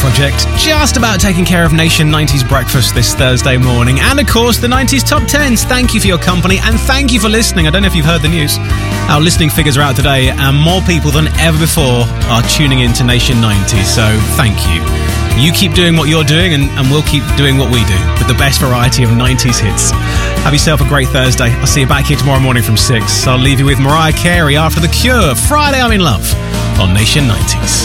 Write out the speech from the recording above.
Project, just about taking care of Nation 90s breakfast this Thursday morning. And of course, the 90s Top 10s. Thank you for your company and thank you for listening. I don't know if you've heard the news. Our listening figures are out today and more people than ever before are tuning in to Nation 90s. So thank you. You keep doing what you're doing and we'll keep doing what we do with the best variety of 90s hits. Have yourself a great Thursday. I'll see you back here tomorrow morning from 6. I'll leave you with Mariah Carey after The Cure. Friday I'm in Love on Nation 90s.